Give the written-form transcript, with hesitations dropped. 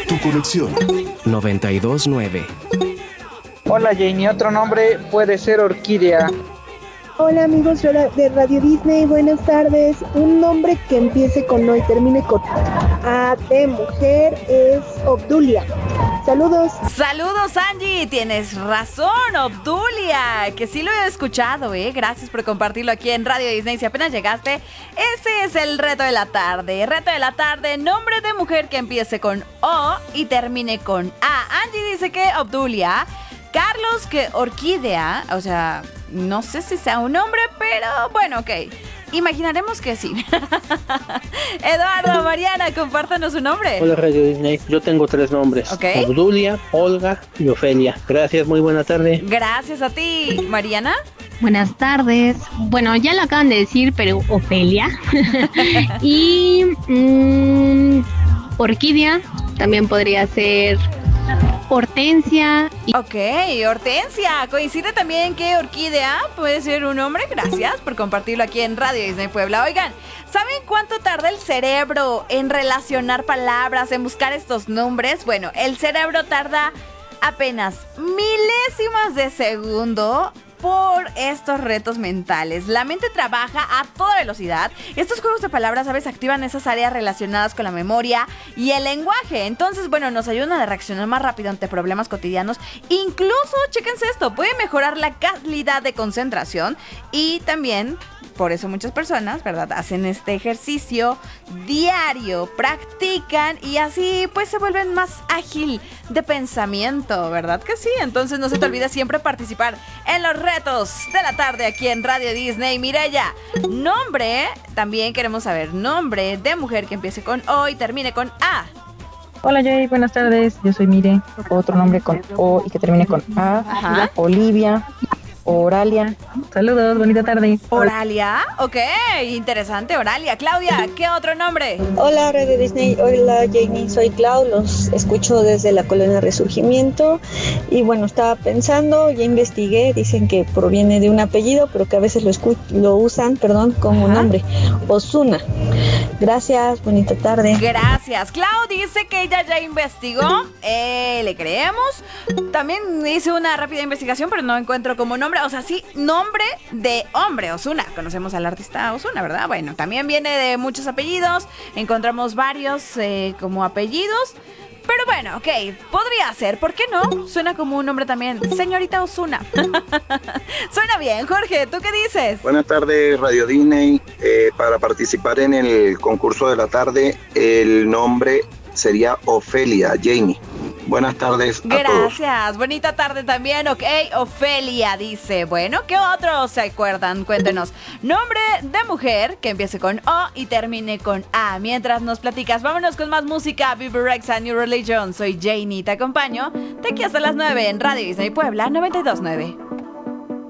Tu conexión. 92.9. Hola Janie, otro nombre puede ser orquídea. Hola amigos de Radio Disney, buenas tardes. Un nombre que empiece con O y termine con A de mujer es Obdulia. Saludos. Saludos Angie, tienes razón, Obdulia, que sí lo he escuchado, gracias por compartirlo aquí en Radio Disney. Si apenas llegaste, ese es el reto de la tarde. Reto de la tarde, nombre de mujer que empiece con O y termine con A. Angie dice que Obdulia. Carlos que orquídea, o sea, no sé si sea un nombre, pero bueno, ok. Imaginaremos que sí. Eduardo, Mariana, compártanos su nombre. Hola Radio Disney, yo tengo 3 nombres. Okay. Obdulia, Olga y Ofelia. Gracias, muy buena tarde. Gracias a ti, Mariana. Buenas tardes. Bueno, ya lo acaban de decir, pero Ofelia. Y orquídea también podría ser Hortensia. Ok, Hortensia. Coincide también que orquídea puede ser un nombre. Gracias por compartirlo aquí en Radio Disney Puebla. Oigan, ¿saben cuánto tarda el cerebro en relacionar palabras, en buscar estos nombres? Bueno, el cerebro tarda apenas milésimas de segundo por estos retos mentales. La mente trabaja a toda velocidad. Estos juegos de palabras, ¿sabes? Activan esas áreas relacionadas con la memoria y el lenguaje. Entonces, bueno, nos ayudan a reaccionar más rápido ante problemas cotidianos. Incluso, chéquense esto, puede mejorar la calidad de concentración y también, por eso muchas personas, ¿verdad?, hacen este ejercicio diario, practican y así pues se vuelven más ágil de pensamiento, ¿verdad que sí? Entonces no se te olvide siempre participar en los retos de la tarde aquí en Radio Disney. Mireya, nombre, también queremos saber, nombre de mujer que empiece con O y termine con A. Hola Jay, buenas tardes, yo soy Mire, otro nombre con O y que termine con A. Ajá. Olivia, Oralia. Saludos, bonita tarde. Oralia, ok, interesante, Oralia. Claudia, ¿qué otro nombre? Hola Radio Disney, hola Janie, soy Clau, los escucho desde la colonia Resurgimiento y bueno, estaba pensando, ya investigué, dicen que proviene de un apellido, pero que a veces lo usan como nombre, Osuna. Gracias, bonita tarde. Gracias. Clau dice que ella ya investigó, le creemos. También hice una rápida investigación, pero no encuentro como nombre, o sea, sí, nombre de hombre, Ozuna. Conocemos al artista Ozuna, ¿verdad? Bueno, también viene de muchos apellidos, encontramos varios como apellidos. Pero bueno, ok, podría ser, ¿por qué no? Suena como un nombre también, señorita Ozuna. Suena bien, Jorge, ¿tú qué dices? Buenas tardes, Radio Disney. Para participar en el concurso de la tarde, el nombre sería Ofelia, Janie. Buenas tardes a todos. Gracias, bonita tarde también, ok, Ofelia dice, bueno, ¿qué otros se acuerdan? Cuéntenos, nombre de mujer que empiece con O y termine con A. Mientras nos platicas, vámonos con más música, Bebe Rexha, New Religion, soy Janie, te acompaño de aquí hasta las 9 en Radio Disney Puebla 92.9.